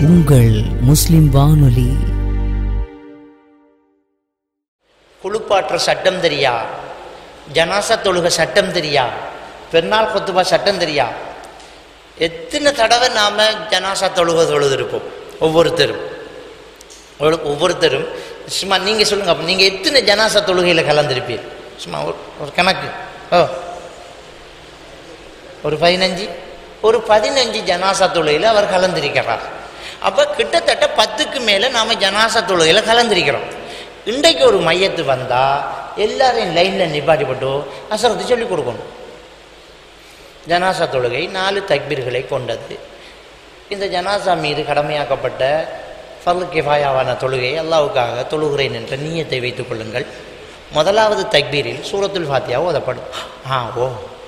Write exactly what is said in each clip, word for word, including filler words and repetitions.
உங்கள் முஸ்லிம் வானொலி. குளிப்பாற்ற சட்டம் தெரியா, ஜனாசா தொழுக சட்டம் தெரியா, பெருநாள் கொத்துபா சட்டம் தெரியா. எத்தனை தடவை நாம் ஜனாசா தொழுக தொழுதுருப்போம் ஒவ்வொருத்தரும் ஒவ்வொருத்தரும் சும்மா நீங்கள் சொல்லுங்கள், அப்போ நீங்கள் எத்தனை ஜனாசா தொழுகையில் கலந்துருப்பீர்? சும்மா ஒரு ஒரு கணக்கு. ஓ ஒரு பதினஞ்சு ஒரு பதினஞ்சு ஜனாசா தொழுகையில் அவர் கலந்திருக்கிறார். அப்போ கிட்டத்தட்ட பத்துக்கு மேலே நாம் ஜனாசா தொழுகையில் கலந்திருக்கிறோம். இன்றைக்கு ஒரு மையத்து வந்தால் எல்லாரையும் லைனில் நிப்பாட்டிப்பட்டு அசரத்து சொல்லிக் கொடுக்கணும். ஜனாசா தொழுகை நாலு தக்பீர்களை கொண்டது. இந்த ஜனாசா மீது கடமையாக்கப்பட்ட ஃபர்லு கிஃபாயாவான தொழுகை அல்லாஹ்வுக்காக தொழுகிறேன் என்ற நியத்தை வைத்துக் கொள்ளுங்கள். முதலாவது தக்பீரில் சூரத்துல் ஃபாத்திஹா ஓதப்படும். ஆ ஓ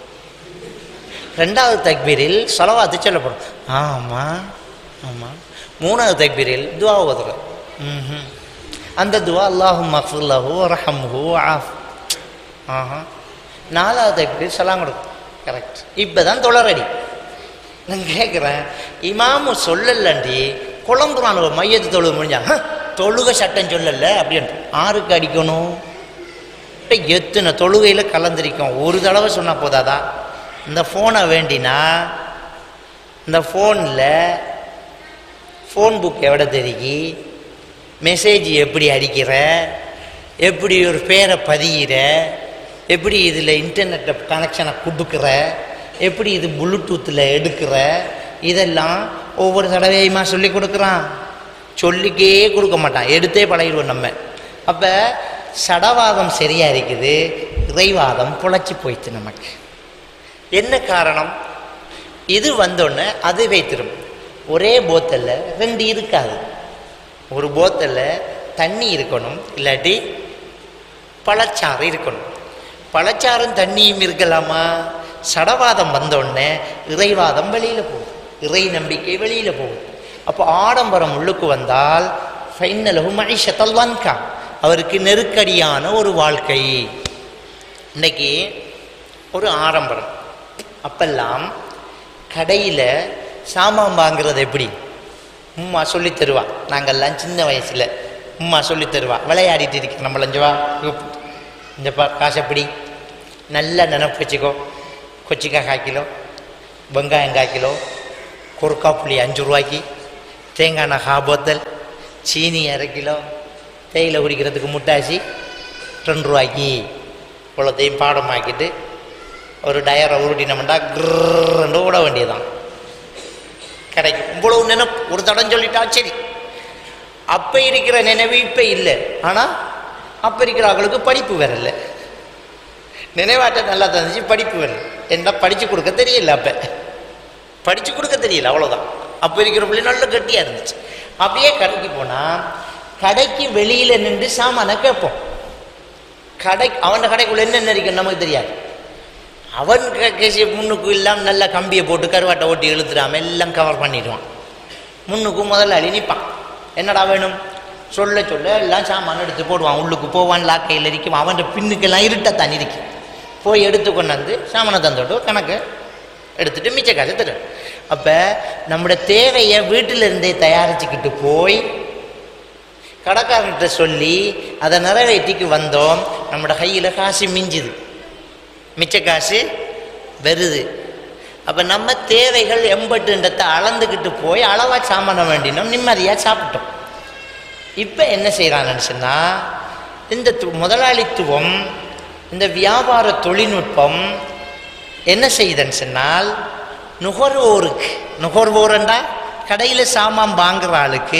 ரெண்டாவது தக்பீரில் ஸலவாத்து சொல்லப்படும். ஆமாம் ஆமாம். மூணாவது தக்பீரில் துவா ஓதுறது. ம் அந்த துவா அல்லாஹும்ம ஃபிர் லஹு வர்ஹம்ஹு வஆஃப். ஆஹா. நாலாவது தக்பீரில் சலாம் கொடுக்கும். கரெக்ட். இப்போ தான் தொழறடி. நான் கேட்குறேன், இமாமு சொல்லலண்டி குழம்புறான் ஒரு மையத்து தொழுக முடிஞ்சாங்க தொழுகை சட்டம் சொல்லலை அப்படின்ட்டு ஆறுக்கு அடிக்கணும். எத்தனை தொழுகையில் கலந்திருக்கோம். ஒரு தடவை சொன்னால் போதாதா? இந்த ஃபோனை வேண்டினா இந்த ஃபோனில் ஃபோன் புக் எவ்வளோ தெரிக்கி, மெசேஜ் எப்படி அடிக்கிற, எப்படி ஒரு பேரை பதிகிற, எப்படி இதில் இன்டர்நெட்டை கனெக்ஷனை கொடுக்குற, எப்படி இது ப்ளூடூத்தில் எடுக்கிற, இதெல்லாம் ஒவ்வொரு தடவையுமா சொல்லி கொடுக்குறான். சொல்லிக்கே கொடுக்க மாட்டான், எடுத்தே பழகிடுவோம் நம்ம. அப்போ சடவாதம் சரியாக இருக்குது, இறைவாதம் புழைச்சி போயிடுச்சு நமக்கு. என்ன காரணம்? இது வந்தோடனே அது வைத்திரும். ஒரே போத்தலில் ரெண்டு இருக்காது. ஒரு போத்தலில் தண்ணி இருக்கணும், இல்லாட்டி பழச்சாறு இருக்கணும். பழச்சாறும் தண்ணியும் இருக்கலாமா? சடவாதம் வந்தோடனே இறைவாதம் வெளியில் போகும், இறை நம்பிக்கை வெளியில் போகும். அப்போ ஆடம்பரம் உள்ளுக்கு வந்தால் ஃபைனலஹு மஈஷத்தல் வன்கா, அவருக்கு நெருக்கடியான ஒரு வாழ்க்கை. இன்னைக்கு ஒரு ஆடம்பரம். அப்பெல்லாம் கடையில் சாமான் வாங்குறது எப்படி? உம்மா சொல்லி தருவா. நாங்கள்லாம் சின்ன வயசில் உம்மா சொல்லி தருவா. விளையாடிட்டு இருக்கேன் நம்மளஞ்சவா, இந்த பா காசைப்பிடி நல்லா நினப்பு வச்சுக்கோ. கொச்சிக்காய் கால் கிலோ, வெங்காயம் கால் கிலோ, கொறுக்கா புளி அஞ்சு ரூபாய்க்கு, தேங்காய் எண்ணெய் ஹா போத்தல், சீனி அரை கிலோ, தேயிலை குடிக்கிறதுக்கு முட்டாசி ரெண்டு ரூபாய்க்கு. இவ்வளோத்தையும் பாடமாக்கிட்டு ஒரு டயரை உருட்டினோம்னா கிரன்னு ஓட வேண்டியதான் கிடைக்கும். இவ்வளவு நினைப்பு ஒரு தடம் சொல்லிட்டா சரி. அப்போ இருக்கிற நினைவு இப்போ இல்லை. ஆனால் அப்போ இருக்கிற ஆளுக்கு படிப்பு வரல. நினைவாட்ட நல்லா தந்துச்சு, படிப்பு வரல. என்ன படித்து கொடுக்க தெரியல. அப்போ படித்து கொடுக்க தெரியல, அவ்வளோதான். அப்போ இருக்கிற பிள்ளை நல்ல கட்டியாக இருந்துச்சு. அப்படியே கடைக்கு போனால் கடைக்கு வெளியில் நின்று சாமானை கேட்போம். கடை அவன் கடைக்குள்ளே என்னென்ன இருக்குன்னு நமக்கு தெரியாது. அவன் கேசி முன்னுக்கு இல்லாமல் நல்ல கம்பியை போட்டு கருவாட்டை ஓட்டி இழுத்துடாமல் எல்லாம் கவர் பண்ணிடுவான். முன்னுக்கு முதல்ல அழி நிற்பான். என்னடா வேணும் சொல்ல சொல்ல எல்லாம் சாமான் எடுத்து போடுவான். உள்ளுக்கு போவான், லாக்கையில் இருக்கும். அவன் பின்னுக்கெல்லாம் இருட்டத்தான் இருக்கும். போய் எடுத்து கொண்டாந்து சாமானை தந்தோட்டு கணக்கு எடுத்துட்டு மிச்ச காசு தரும். அப்போ நம்முடைய தேவையை வீட்டிலிருந்தே தயாரிச்சுக்கிட்டு போய் கடைக்காரன்கிட்ட சொல்லி அதை நிறைவேற்றிக்கு வந்தோம். நம்மளோட கையில் காசு மிஞ்சுது, மிச்ச காசு வருது. அப்போ நம்ம தேவைகள் எம்பட்டுன்றத்தை அளந்துக்கிட்டு போய் அளவாக சாமான வேண்டினோம், நிம்மதியாக சாப்பிட்டோம். இப்போ என்ன செய்கிறான்னு சொன்னால், இந்த முதலாளித்துவம், இந்த வியாபார தொழில்நுட்பம் என்ன செய்யுதுன்னு சொன்னால், நுகர்வோருக்கு, நுகர்வோருண்டா கடையில் சாமான் வாங்குற ஆளுக்கு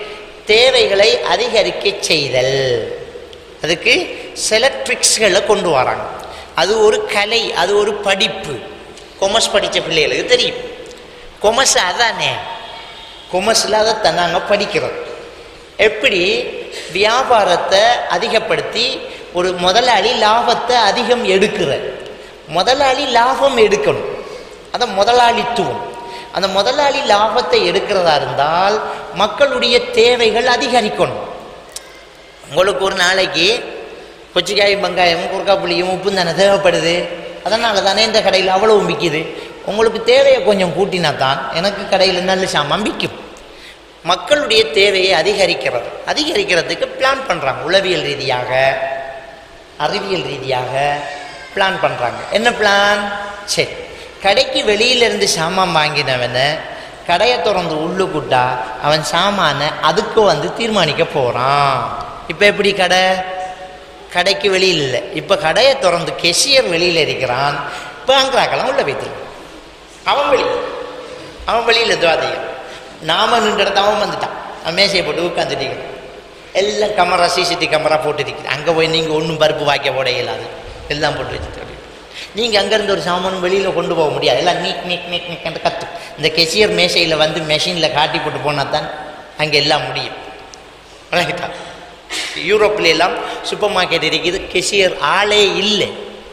தேவைகளை அதிகரிக்க செய்தல். அதுக்கு சில ட்ரிக்ஸ்களை கொண்டு வராங்க. அது ஒரு கலை, அது ஒரு படிப்பு. கொமர்ஸ் படித்த பிள்ளைகளுக்கு தெரியும். கொமர்ஸ் அதானே, கொமர்ஸில் அதை தன்னாங்க படிக்கிறோம். எப்படி வியாபாரத்தை அதிகப்படுத்தி ஒரு முதலாளி லாபத்தை அதிகம் எடுக்கிற, முதலாளி லாபம் எடுக்கணும். அந்த முதலாளித்துவம், அந்த முதலாளி லாபத்தை எடுக்கிறதா இருந்தால் மக்களுடைய தேவைகள் அதிகரிக்கணும். உங்களுக்கு ஒரு நாளைக்கு கொச்சிக்காயும் வெங்காயமும் குறுக்காப்புளியும் உப்பும் தானே தேவைப்படுது. அதனால தானே இந்த கடையில் அவ்வளவு விற்கிது. உங்களுக்கு தேவையை கொஞ்சம் கூட்டினா தான் எனக்கு கடையில் நல்ல சாமான் விற்கும். மக்களுடைய தேவையை அதிகரிக்கிறது அதிகரிக்கிறதுக்கு பிளான் பண்ணுறாங்க. உளவியல் ரீதியாக, அறிவியல் ரீதியாக பிளான் பண்ணுறாங்க. என்ன பிளான்? சரி, கடைக்கு வெளியிலேருந்து சாமான் வாங்கினவனை கடையை திறந்து உள்ளுக்குட்டா அவன் சாமானை அதுக்கு வந்து தீர்மானிக்க போகிறான். இப்போ எப்படி கடை? கடைக்கு வெளியில் இல்லை, இப்போ கடையை திறந்து கெஷியர் வெளியில் இருக்கிறான். பேங்க்ராக்கெல்லாம் உள்ள வைத்திருக்கான். அவன் வெளி அவன் வெளியில் துவாதையும் நாம நின்ற இடத்த அவன் வந்துட்டான். அவன் மேசையை போட்டு உட்காந்துட்டீங்க. எல்லாம் கேமரா, சிசிடிவி கேமரா போட்டுருக்குது. அங்கே போய் நீங்கள் ஒன்றும் பருப்பு வாய்க்க போட இயலாது, எல்லாம் போட்டு வச்சுட்டு நீங்கள் அங்கேருந்து ஒரு சாமானும் வெளியில் கொண்டு போக முடியாது. எல்லாம் நீக் நீக் நீக் நீக் கற்று இந்த கெஷியர் மேசையில் வந்து மெஷினில் காட்டி போட்டு போனால் தான் அங்கே எல்லாம் முடியும். ரைட்டா? யூரோப்பில் எல்லாம் சூப்பர் மார்க்கெட் இருக்குது, கெஷியர் ஆளே இல்லை,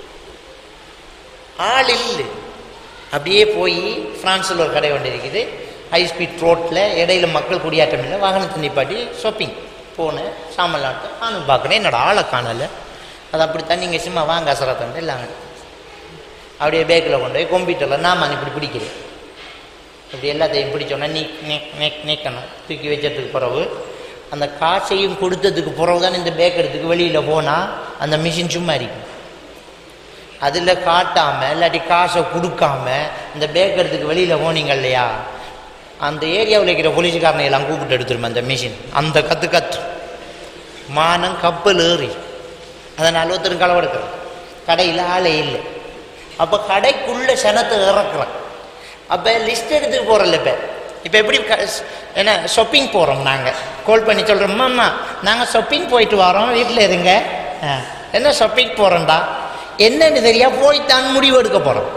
ஆள் இல்லை. அப்படியே போய் ஃப்ரான்ஸில் ஒரு கடை ஒன்று இருக்குது, ஹை ஸ்பீட் ரோட்டில், இடையில மக்கள் குடியாட்டம் இல்லை, வாகனத்தை நிப்பாட்டி ஷாப்பிங் போனேன், சாமலாட்டு நானும் பார்க்குறேன், என்னோட ஆளை காணலை. அது அப்படித்தான். நீங்கள் சும்மா வாங்க அசரத்தண்டு இல்லாங்க அப்படியே பேக்கில் கொண்டு போய் கம்ப்யூட்டரில் நான் இப்படி பிடிக்கிறேன். இப்படி எல்லாத்தையும் பிடிச்சோன்னா நீ நீக் நீக்கணும். தூக்கி வச்சதுக்கு பிறகு அந்த காசையும் கொடுத்ததுக்கு பிறகு தான் இந்த பேக் எடுத்துக்கு வெளியில் போனால் அந்த மிஷின் சும்மா இருக்கும். அதில் காட்டாமல் இல்லாட்டி காசை கொடுக்காம இந்த பேக் எடுத்துக்கு வெளியில் போனீங்க இல்லையா, அந்த ஏரியாவில் இருக்கிற போலீஸ்காரனை எல்லாம் கூப்பிட்டு எடுத்துருமே அந்த மிஷின். அந்த கற்று கற்று மானம் கப்பல் ஏறி அதனால் ஒருத்தரும் களவு எடுக்கிறோம். கடையில் ஆளே இல்லை. அப்போ கடைக்குள்ளே சனத்தை இறக்குறோம். அப்போ லிஸ்ட் எடுத்துட்டு போகிறோம்ல. இப்போ இப்போ எப்படி என்ன ஷாப்பிங் போகிறோம், நாங்கள் கால் பண்ணி சொல்கிறோம், அம்மா நாங்கள் ஷாப்பிங் போயிட்டு வரோம், வீட்டில் இருங்க. என்ன ஷாப்பிங் போகிறோம்டா, என்னன்னு தெரியா போய்த்தான் முடிவு எடுக்க போகிறோம்.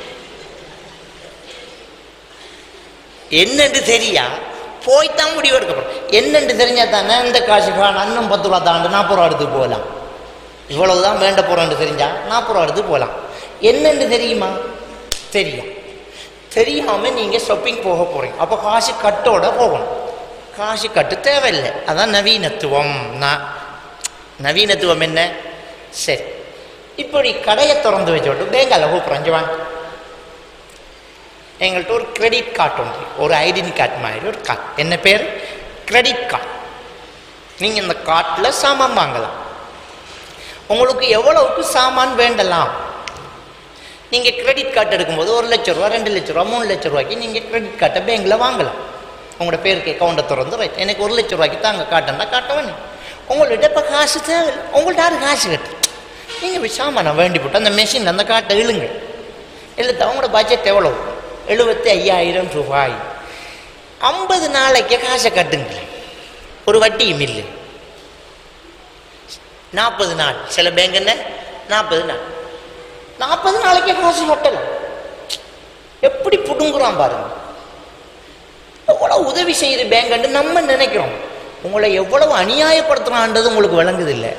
என்னென்று தெரியா போய்த்தான் முடிவு எடுக்க போகிறோம். என்னென்று தெரிஞ்சா தானே இந்த காசுக்கான அன்னும் பத்து ரூபா தாண்டு நாற்பது ரூபா எடுத்து போகலாம். இவ்வளவுதான் வேண்ட போகிறோன்னு தெரிஞ்சா நாற்பது ரூபா எடுத்து போகலாம். என்னென்று தெரியுமா? தெரியா தெரியாமல் நீங்கள் ஷாப்பிங் போக போகிறீங்க. அப்போ காசு கட்டோட போகணும். காசு கட்டு தேவையில்லை. அதான் நவீனத்துவம். நான் நவீனத்துவம் என்ன? சரி, இப்படி கடையை திறந்து வச்சோட்டு பேங்கால கூப்பிட்றஞ்சு வாங்க. எங்கள்கிட்ட ஒரு கிரெடிட் கார்டு உண்டு, ஒரு ஐடென்டி கார்டு மாதிரி ஒரு கார்டு. என்ன பேர்? Credit card. நீங்கள் இந்த கார்டில் சாமான் வாங்கலாம். உங்களுக்கு எவ்வளவுக்கு சாமான் வேண்டலாம். நீங்கள் கிரெடிட் கார்டு எடுக்கும்போது ஒரு லட்ச ரூபா, ரெண்டு லட்ச ரூபா, மூணு லட்ச ரூபாய்க்கு நீங்கள் கிரெடிட் கார்டை பேங்கில் வாங்கலாம். உங்களோட பேருக்கு அக்கௌண்ட்டை திறந்து ரைட் எனக்கு ஒரு லட்ச ரூபாய்க்கு தாங்க காட்டுன்னா காட்ட வேணும். உங்கள்கிட்ட இப்போ காசு தேவை, உங்கள்கிட்ட யாரு காசு கட்டு. நீங்கள் போய் சாமானை வேண்டி போட்டு அந்த மெஷின் அந்த காட்டை இழுங்க. இழுத்து அவங்களோட பட்ஜெட் எவ்வளோ? எழுபத்தி ஐயாயிரம் ரூபாய். ஐம்பது நாளைக்கு காசை கட்டுங்க, ஒரு வட்டியும் இல்லை. நாற்பது நாள் சில பேங்க் என்ன நாற்பது நாள் நாற்பது நாளைக்கே காசு கட்டலாம். எப்படி புடுங்குறான் பாருங்க. எவ்வளவு உதவி செய்யுது பேங்க் நம்ம நினைக்கிறோம். உங்களை எவ்வளவு அநியாயப்படுத்துறான்றது உங்களுக்கு விளங்குது இல்லை.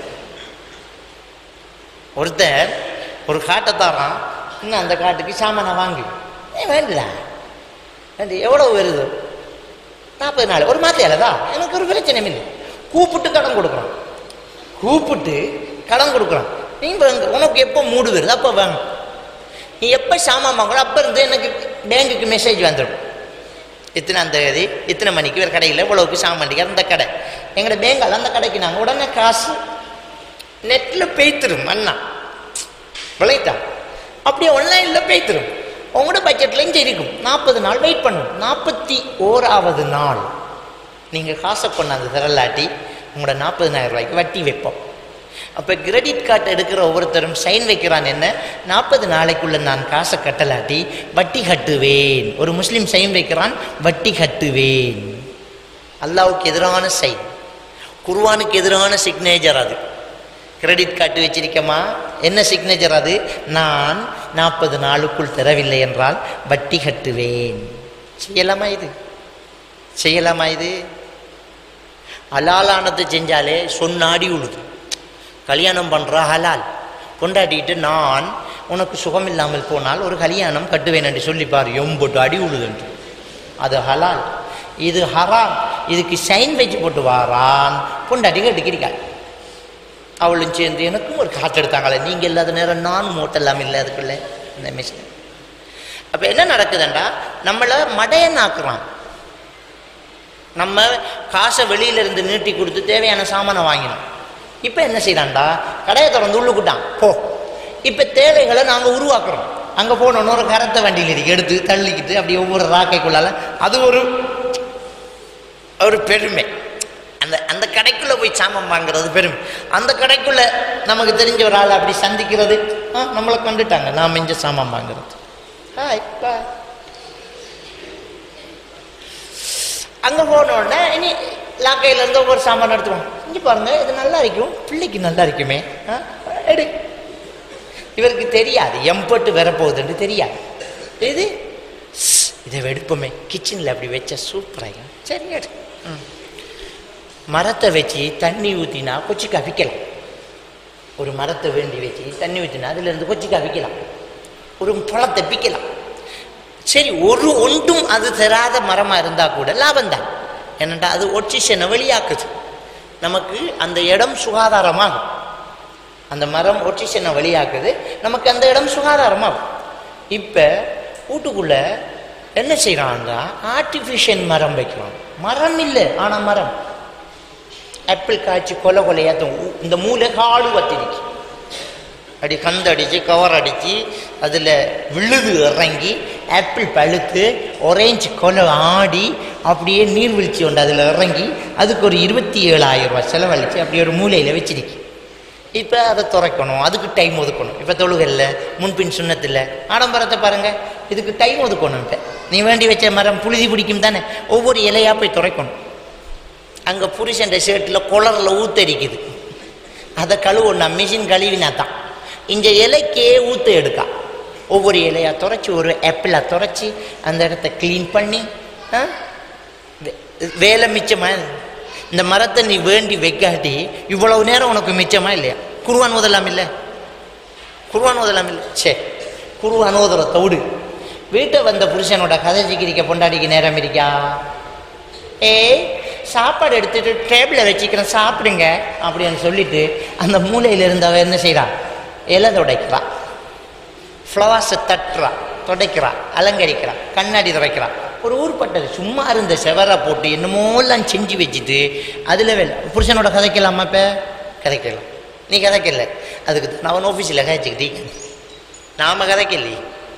ஒருத்தர் ஒரு காட்டை தாரான், இன்னும் அந்த காட்டுக்கு சாமானை வாங்கி வேண்டுதா வேண்டு எவ்வளவு வருது? நாற்பது நாள் ஒரு மாத்தையாலதான் எனக்கு ஒரு பிரச்சனை இல்லை. கூப்பிட்டு கடன் கொடுக்குறோம், கூப்பிட்டு கடன் கொடுக்குறோம். நீ உனக்கு எப்போ மூடு வருது அப்போ வாங்க. நீ எப்போ சாமான் வாங்கணும் அப்போ இருந்து எனக்கு பேங்குக்கு மெசேஜ் வந்துடும். இத்தனை அந்த தேதி இத்தனை மணிக்கு ஒரு கடையில் இவ்வளவுக்கு சாமான் அந்த கடை எங்களோட பேங்கால் அந்த கடைக்கு நாங்கள் உடனே காசு நெட்டில் பேய்த்திரும். அண்ணா விளையிட்டா அப்படியே ஆன்லைனில் பேய்த்திரும். உங்களோட பட்ஜெட்லையும் சரிக்கும். நாற்பது நாள் வெயிட் பண்ணும். நாற்பத்தி ஓராவது நாள் நீங்கள் காசை கொண்டாந்து தரலாட்டி உங்களோட நாற்பதினாயிரம் ரூபாய்க்கு வட்டி வைப்போம். அப்போ கிரெடிட் கார்டு எடுக்கிற ஒவ்வொருத்தரும் சைன் வைக்கிறான். என்ன? நாற்பது நாளைக்குள்ள நான் காசை கட்டலாட்டி வட்டி கட்டுவேன். ஒரு முஸ்லீம் சைன் வைக்கிறான், வட்டி கட்டுவேன். அல்லாவுக்கு எதிரான சைன், குர்ஆனுக்கு எதிரான சிக்னேச்சர். அது கிரெடிட் கார்டு வச்சிருக்கமா என்ன சிக்னேச்சர்? அது நான் நாற்பது நாளுக்குள் தரவில்லை என்றால் வட்டி கட்டுவேன். செய்யலாமா இது? செய்யலாமா இது? ஹலாலானது செஞ்சாலே சொன்னாடி உழுது. கல்யாணம் பண்ணுற ஹலால் கொண்டாடிட்டு நான் உனக்கு சுகம் இல்லாமல் போனால் ஒரு கல்யாணம் கட்டுவேன் என்று சொல்லிப்பார். எம்பொட்டு அடி உழுதுன்று அது ஹலால். இது ஹராம். இதுக்கு சைன் வச்சு போட்டு வாரான் பொண்டாட்டி கட்டுக்கிறீங்க. அவளும் சேர்ந்து எனக்கும் ஒரு காற்று எடுத்தாங்களே, நீங்கள் இல்லாத நேரம் நானும் ஓட்டெல்லாம் இல்லை அதுக்குள்ள இந்த மிஷின். அப்போ என்ன நடக்குதுண்டா, நம்மளை மடையனாக்குறான். நம்ம காசை வெளியிலேருந்து நீட்டி கொடுத்து தேவையான சாமானை வாங்கினோம். இப்போ என்ன செய்யலாம்டா, கடையை திறந்து உள்ளுக்கிட்டான் போ. இப்போ தேவைகளை நாங்கள் உருவாக்குறோம். அங்கே போனோன்னு ஒரு கரத்தை வண்டியில் இருக்கு எடுத்து தள்ளிக்கிட்டு அப்படி ஒவ்வொரு ராக்கைக்குள்ளால அது ஒரு ஒரு பெருமை. அந்த அந்த கடைக்குள்ளே போய் சாமான் வாங்குறது பெருமை. அந்த கடைக்குள்ளே நமக்கு தெரிஞ்ச ஒரு ஆள் அப்படி சந்திக்கிறது, ஆ நம்மளை கண்டுட்டாங்க, நாம் இங்கே சாமான் வாங்குறது. ஹாய் பா. அங்கே போனோடனே இனி லாக்கையிலேருந்து ஒவ்வொரு சாமான் எடுத்துருவோம். இங்கே பாருங்கள், இது நல்லா இருக்கும், பிள்ளைக்கு நல்லா இருக்குமே, ஆ எடு. இவருக்கு தெரியாது எம்பட்டு வரப்போகுதுன்னு தெரியாது. இது இதை வெடுப்போமே, கிச்சனில் அப்படி வச்ச சூப்பராக, சரி எடு. ம் மரத்தை வச்சு தண்ணி ஊற்றினா கொச்சி கவிக்கலாம். ஒரு மரத்தை வேண்டி வச்சு தண்ணி ஊற்றினா அதுலேருந்து கொச்சி கவிக்கலாம், ஒரு பழத்தை பிக்கலாம். சரி, ஒரு ஒன்றும் அது தராத மரமாக இருந்தால் கூட லாபந்தான். என்னென்னா அது ஆக்சிஜனை வெளியாக்குது, நமக்கு அந்த இடம் சுகாதாரமாகும். அந்த மரம் ஆக்சிஜனை வெளியாக்குது, நமக்கு அந்த இடம் சுகாதாரமாகும். இப்போ வீட்டுக்குள்ளே என்ன செய்கிறான்னா ஆர்டிஃபிஷியல் மரம் வைக்கிறான். மரம் இல்லை, ஆனால் மரம். ஆப்பிள் காய்ச்சி கொலை கொலையாத்தும் இந்த மூளை காடு வத்திருக்கு, அப்படி கந்தடிச்சு கவர் அடித்து அதில் விழுது இறங்கி ஆப்பிள் பழுத்து ஒரேஞ்சு கொலை ஆடி அப்படியே நீர்வீழ்ச்சி உண்டு அதில் இறங்கி அதுக்கு ஒரு இருபத்தி ஏழாயிரம் ரூபாய் செலவழித்து அப்படி ஒரு மூலையில் வச்சிருக்கு. இப்போ அதை துறைக்கணும், அதுக்கு டைம் ஒதுக்கணும். இப்போ தொழுகல்ல முன்பின் சுண்ணத்தில் ஆடம்பரத்தை பாருங்கள், இதுக்கு டைம் ஒதுக்கணும். இப்போ நீ வேண்டி வச்ச மரம் புழுதி பிடிக்கும் தானே, ஒவ்வொரு இலையாக போய் துறைக்கணும். அங்கே புருஷன் ஷர்ட்டில் குளரில் ஊத்தரிக்குது, அதை கழுவுனா மிஷின் கழுவினா தான். இந்த இலைக்கே ஊற்ற எடுக்கா, ஒவ்வொரு இலையாக துறைச்சி ஒரு ஆப்பிளாக துறைச்சி அந்த இடத்த க்ளீன் பண்ணி வேலை மிச்சமாக. இந்த மரத்தை நீ வேண்டி வைக்காட்டி இவ்வளவு நேரம் உனக்கு மிச்சமா இல்லையா? குர்ஆன் ஓதலாம் இல்லை, குர்ஆன் ஓதலாம் இல்லை. சே, குர்ஆன் ஓதுற தவிடு வீட்டை வந்த புருஷனோட கதை சிக்கிரிக்க பொண்டாடிக்கு நேரம் இருக்கா? ஏ சாப்பாடு எடுத்துட்டு டேபிளை வச்சுக்கிறேன் சாப்பிடுங்க அப்படின்னு சொல்லிட்டு அந்த மூலையில் இருந்தவ என்ன செய்கிறா, இலை துடைக்கிறா, ஃப்ளவர்ஸை தட்டுறா, துடைக்கிறா, அலங்கரிக்கிறா, கண்ணாடி துடைக்கிறா. ஒரு ஊர்பட்டது சும்மா இருந்த செவரை போட்டு என்னமோலாம் செஞ்சு வச்சுட்டு அதில் வேலை. புருஷனோட கதைக்கலாமா? இப்போ கதைக்கலாம். நீ கதைக்கல, அதுக்கு நான் அவன் ஆஃபீஸில் கதைச்சிக்கிட்டீங்க, நாம் கதைக்கலையே,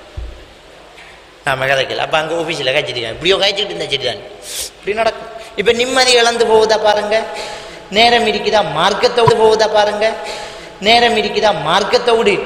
நாம் கதைக்கல. அப்போ அங்கே ஆஃபீஸில் காய்ச்சிருக்காங்க, இப்படியோ காய்ச்சிக்கிட்டு இருந்தா சரி தான், இப்படி நடக்கும். இப்போ நிம்மதி இழந்து போகுதா பாருங்க, நேரம் இருக்குதா மார்க்கத்தோடு போகுதா பாருங்க, நேரம் இருக்குதா மார்க்கத்தோடு